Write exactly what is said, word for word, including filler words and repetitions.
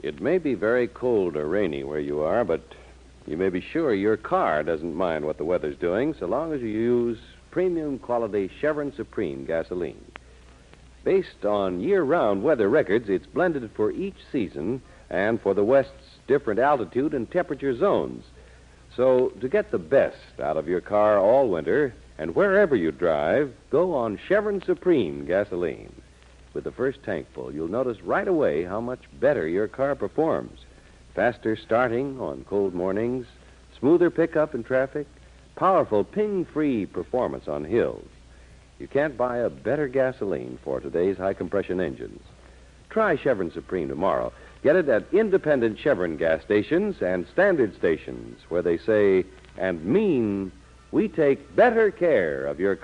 It may be very cold or rainy where you are, but you may be sure your car doesn't mind what the weather's doing so long as you use premium quality Chevron Supreme gasoline. Based on year-round weather records, it's blended for each season and for the West's different altitude and temperature zones. So to get the best out of your car all winter and wherever you drive, go on Chevron Supreme gasoline. With the first tank full, you'll notice right away how much better your car performs. Faster starting on cold mornings, smoother pickup in traffic, powerful ping-free performance on hills. You can't buy a better gasoline for today's high-compression engines. Try Chevron Supreme tomorrow. Get it at independent Chevron gas stations and standard stations where they say and mean we take better care of your car.